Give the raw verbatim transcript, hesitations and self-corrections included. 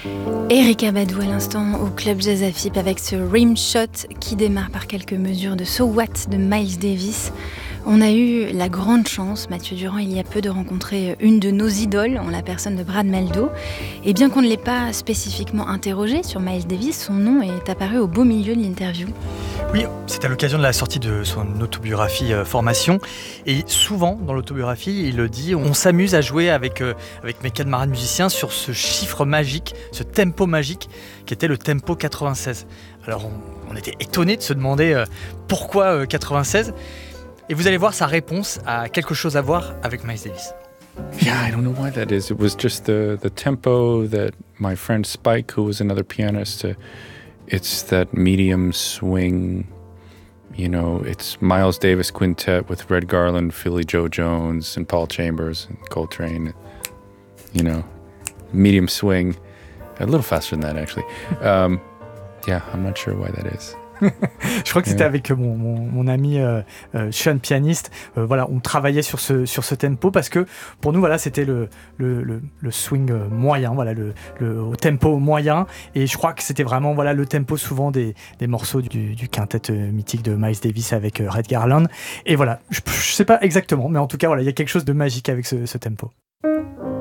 Erykah Badu à l'instant au Club Jazz Afip avec ce Rimshot qui démarre par quelques mesures de So What de Miles Davis. On a eu la grande chance, Mathieu Durand, il y a peu, de rencontrer une de nos idoles, en la personne de Brad Mehldau. Et bien qu'on ne l'ait pas spécifiquement interrogé sur Miles Davis, son nom est apparu au beau milieu de l'interview. Oui, c'est à l'occasion de la sortie de son autobiographie euh, Formation. Et souvent, dans l'autobiographie, il le dit, on s'amuse à jouer avec, euh, avec mes camarades musiciens sur ce chiffre magique, ce tempo magique, qui était le tempo quatre-vingt-seize. Alors, on, on était étonnés de se demander euh, pourquoi euh, quatre-vingt-seize. Et vous allez voir, sa réponse a quelque chose à voir avec Miles Davis. Yeah, I don't know why that is. It was just the, the tempo that my friend Spike, who was another pianist, uh, it's that medium swing, you know, it's Miles Davis quintet with Red Garland, Philly Joe Jones, and Paul Chambers, and Coltrane, you know, medium swing, a little faster than that actually. Um, yeah, I'm not sure why that is. Je crois que c'était avec mon, mon, mon ami euh, euh, Sean, pianiste. Euh, voilà, on travaillait sur ce, sur ce tempo parce que pour nous, voilà, c'était le, le, le, le swing moyen, voilà, le, le au tempo moyen. Et je crois que c'était vraiment voilà, le tempo souvent des, des morceaux du, du quintet mythique de Miles Davis avec euh, Red Garland. Et voilà, je ne sais pas exactement, mais en tout cas, voilà, il y a quelque chose de magique avec ce, ce tempo.